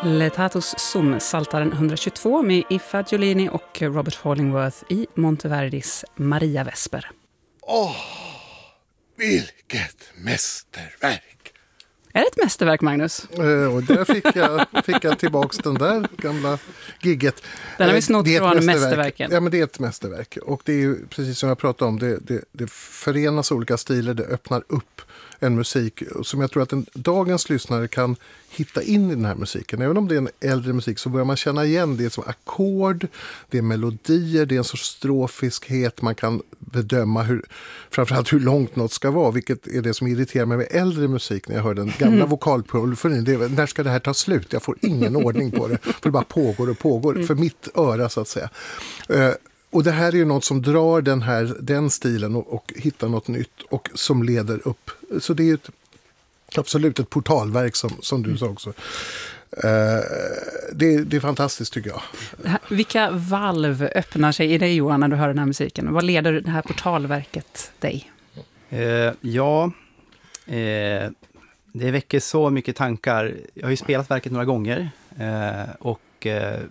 Letatus Sum, Psaltaren 122 med Iffa Giolini och Robert Hollingworth i Monteverdis Maria Vesper. Vilket mästerverk! Är det ett mästerverk, Magnus? Och där fick jag tillbaks den där gamla gigget. Den har vi snott från mästerverken. Ja, men det är ett mästerverk. Och det är ju precis som jag pratade om, det förenas olika stilar, det öppnar upp en musik som jag tror att dagens lyssnare kan hitta in i den här musiken. Även om det är en äldre musik så börjar man känna igen det som ackord, det är melodier, det är en sorts strofiskhet, man kan bedöma framförallt hur långt något ska vara, vilket är det som irriterar mig med äldre musik när jag hör den gamla vokalpolyfonin. När ska det här ta slut? Jag får ingen ordning på det, för det bara pågår och pågår för mitt öra så att säga. Och det här är ju något som drar den stilen och hittar något nytt och som leder upp. Så det är ju absolut ett portalverk som du sa också. Det är fantastiskt tycker jag. Vilka valv öppnar sig i dig, Johan, när du hör den här musiken? Vad leder det här portalverket dig? Det väcker så mycket tankar. Jag har ju spelat verket några gånger och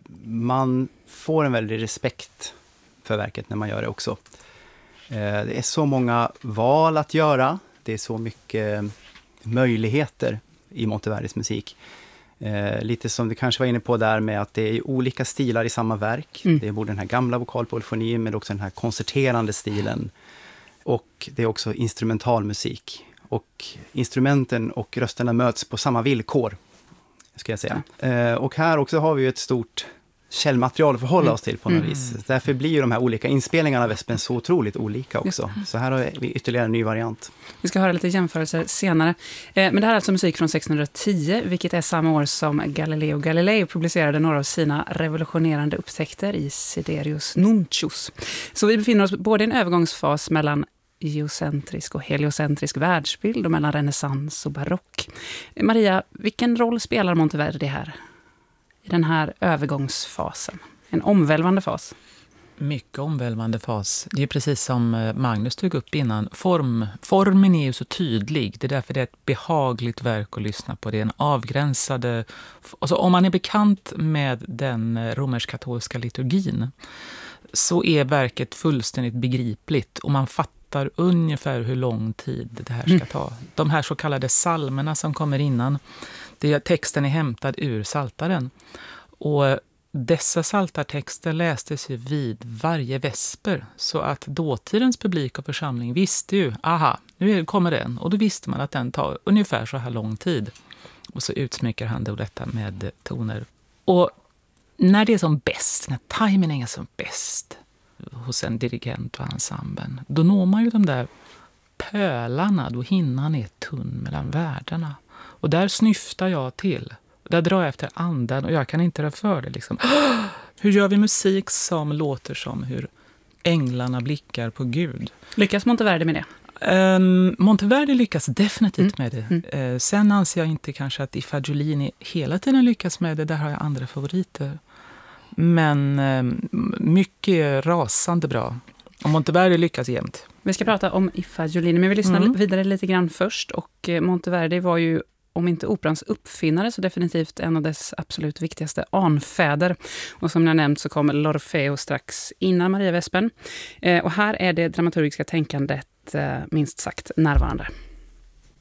man får en väldig respekt för verket när man gör det också. Det är så många val att göra. Det är så mycket möjligheter i Monteverdis musik. Lite som du kanske var inne på där med att det är olika stilar i samma verk. Det är både den här gamla vokalpolyfonin men också den här koncerterande stilen. Och det är också instrumentalmusik. Och instrumenten och rösterna möts på samma villkor, ska jag säga. Och här också har vi ju ett stort källmaterial att förhålla oss till på något vis. Därför blir ju de här olika inspelningarna av Vespen så otroligt olika också. Så här har vi ytterligare en ny variant. Vi ska höra lite jämförelser senare. Men det här är alltså musik från 1610, vilket är samma år som Galileo Galilei publicerade några av sina revolutionerande upptäckter i Siderius Nuncius. Så vi befinner oss både i en övergångsfas mellan geocentrisk och heliocentrisk världsbild och mellan renässans och barock. Maria, vilken roll spelar Monteverdi här? I den här övergångsfasen. En omvälvande fas. Mycket omvälvande fas. Det är precis som Magnus tog upp innan. Formen är ju så tydlig. Det är därför det är ett behagligt verk att lyssna på. Det är en avgränsade... Alltså om man är bekant med den romersk-katolska liturgin så är verket fullständigt begripligt och man fattar ungefär hur lång tid det här ska ta. De här så kallade psalmerna som kommer innan, texten är hämtad ur Psaltaren. Och dessa psaltartexter lästes ju vid varje vesper. Så att dåtidens publik och församling visste ju, nu kommer den. Och då visste man att den tar ungefär så här lång tid. Och så utsmyckar han då detta med toner. Och när det är som bäst, när timingen är som bäst hos en dirigent och ensemblen, då når man ju de där pölarna, då hinnan är tunn mellan världarna. Och där snyftar jag till. Där drar jag efter andan och jag kan inte röra för det. Liksom. Hur gör vi musik som låter som hur änglarna blickar på Gud? Lyckas Monteverdi med det? Monteverdi lyckas definitivt med det. Sen anser jag inte kanske att Iffa Giolini hela tiden lyckas med det. Där har jag andra favoriter. Men mycket är rasande bra. Och Monteverdi lyckas jämt. Vi ska prata om Iffa Giolini, men vi lyssnar vidare lite grann först. Och Monteverdi var ju, om inte operans uppfinnare, så definitivt en av dess absolut viktigaste anfäder. Och som jag nämnt så kommer L'Orfeo strax innan Maria Vespen. Och här är det dramaturgiska tänkandet minst sagt närvarande.